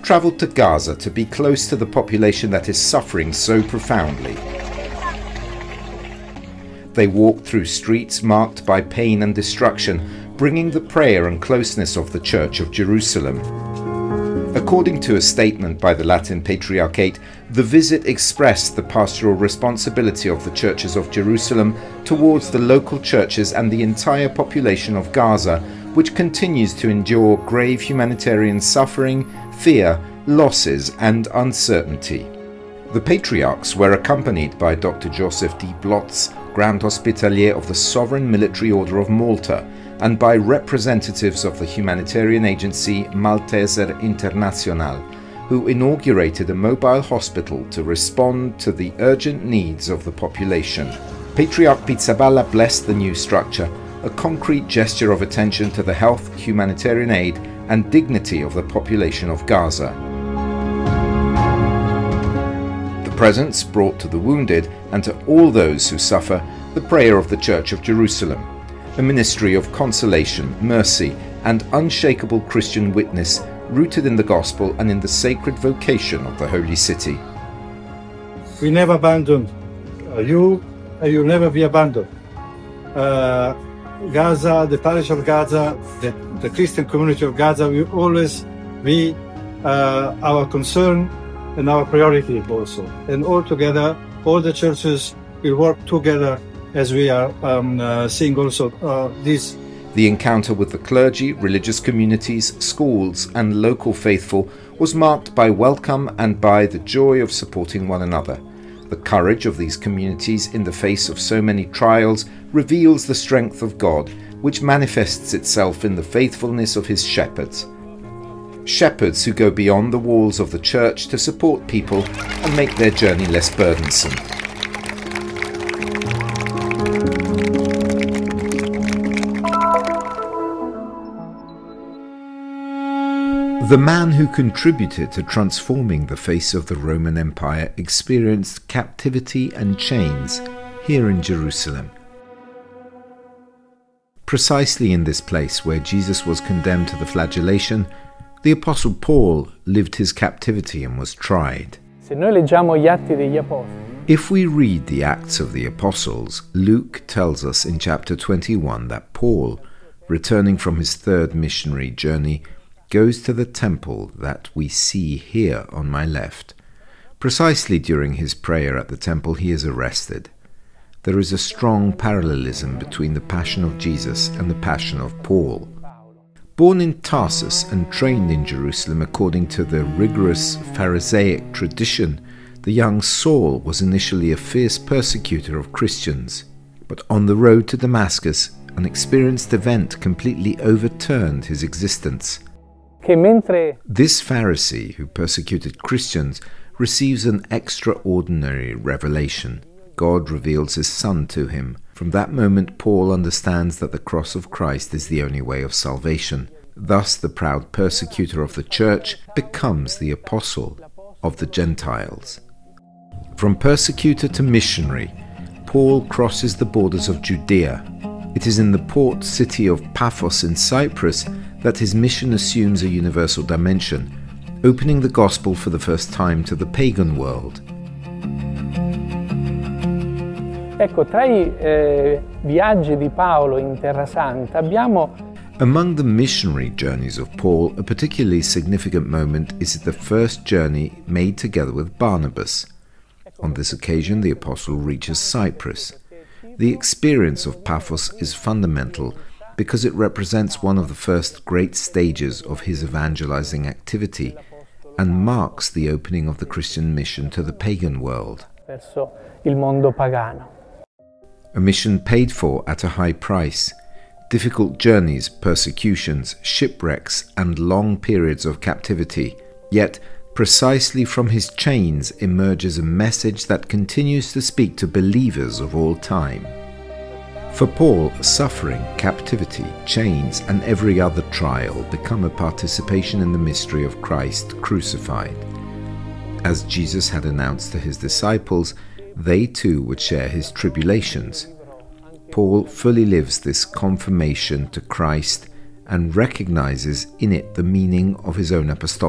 travelled to Gaza to be close to the population that is suffering so profoundly. They walked through streets marked by pain and destruction, bringing the prayer and closeness of the Church of Jerusalem. According to a statement by the Latin Patriarchate, the visit expressed the pastoral responsibility of the churches of Jerusalem towards the local churches and the entire population of Gaza, which continues to endure grave humanitarian suffering, fear, losses and uncertainty. The patriarchs were accompanied by Dr. Joseph D. Blotz, Grand Hospitalier of the Sovereign Military Order of Malta, and by representatives of the humanitarian agency Malteser International, who inaugurated a mobile hospital to respond to the urgent needs of the population. Patriarch Pizzaballa blessed the new structure, a concrete gesture of attention to the health, humanitarian aid and dignity of the population of Gaza. The presents brought to the wounded and to all those who suffer the prayer of the Church of Jerusalem, a ministry of consolation, mercy and unshakable Christian witness rooted in the gospel and in the sacred vocation of the Holy City. We never abandoned you, and you'll never be abandoned. Gaza, the parish of Gaza, the Christian community of Gaza will always be our concern and our priority also. And all together, all the churches will work together as we are seeing also this. The encounter with the clergy, religious communities, schools and local faithful was marked by welcome and by the joy of supporting one another. The courage of these communities in the face of so many trials reveals the strength of God, which manifests itself in the faithfulness of his shepherds. Shepherds who go beyond the walls of the church to support people and make their journey less burdensome. The man who contributed to transforming the face of the Roman Empire experienced captivity and chains here in Jerusalem. Precisely in this place where Jesus was condemned to the flagellation, the Apostle Paul lived his captivity and was tried. If we read the Acts of the Apostles, Luke tells us in chapter 21 that Paul, returning from his third missionary journey, goes to the temple that we see here on my left. Precisely during his prayer at the temple he is arrested. There is a strong parallelism between the passion of Jesus and the passion of Paul. Born in Tarsus and trained in Jerusalem according to the rigorous Pharisaic tradition, the young Saul was initially a fierce persecutor of Christians. But on the road to Damascus, an experienced event completely overturned his existence. This Pharisee, who persecuted Christians, receives an extraordinary revelation. God reveals his Son to him. From that moment, Paul understands that the cross of Christ is the only way of salvation. Thus, the proud persecutor of the church becomes the apostle of the Gentiles. From persecutor to missionary, Paul crosses the borders of Judea. It is in the port city of Paphos in Cyprus that his mission assumes a universal dimension, opening the gospel for the first time to the pagan world. Among the missionary journeys of Paul, a particularly significant moment is the first journey made together with Barnabas. On this occasion, the apostle reaches Cyprus. The experience of Paphos is fundamental because it represents one of the first great stages of his evangelizing activity and marks the opening of the Christian mission to the pagan world. A mission paid for at a high price. Difficult journeys, persecutions, shipwrecks, and long periods of captivity. Yet, precisely from his chains emerges a message that continues to speak to believers of all time. For Paul, suffering, captivity, chains, and every other trial become a participation in the mystery of Christ crucified. As Jesus had announced to his disciples, they too would share his tribulations. Paul fully lives this confirmation to Christ and recognizes in it the meaning of his own apostolic